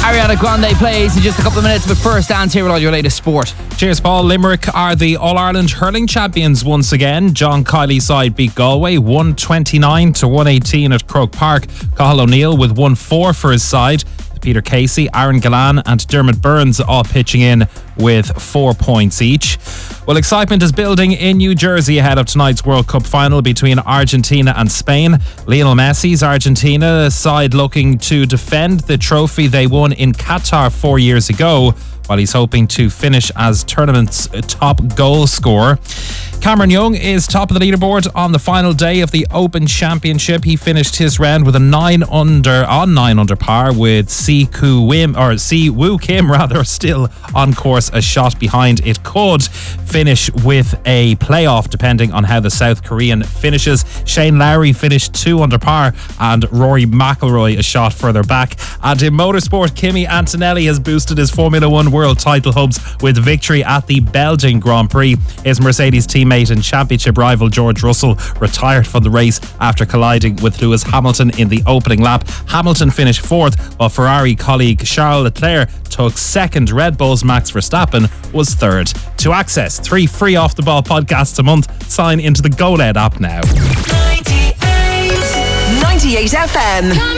Ariana Grande plays in just a couple of minutes, but first, Dan's here with all your latest sport. Cheers, Paul. Limerick are the All-Ireland hurling champions once again. John Kiley's side beat Galway 129-118 at Croke Park. Cathal O'Neill with 1-4 for his side. Peter Casey, Aaron Gillan and Dermot Burns all pitching in with 4 points each. Well, excitement is building in New Jersey ahead of tonight's World Cup final between Argentina and Spain. Lionel Messi's Argentina side looking to defend the trophy they won in Qatar 4 years ago, while he's hoping to finish as tournament's top goal scorer. Cameron Young is top of the leaderboard on the final day of the Open Championship. He finished his round with a 9 under par with Si Woo Kim still on course a shot behind. It could finish with a playoff depending on how the South Korean finishes. Shane Lowry finished 2 under par and Rory McIlroy a shot further back. And in motorsport, Kimi Antonelli has boosted his Formula 1 world title hopes with victory at the Belgian Grand Prix. His Mercedes teammate and championship rival George Russell retired from the race after colliding with Lewis Hamilton in the opening lap. Hamilton finished 4th, while Ferrari colleague Charles Leclerc took 2nd. Red Bull's Max Verstappen was 3rd. To access 3 free Off the Ball podcasts a month, sign into the GoLed app now. 98 FM.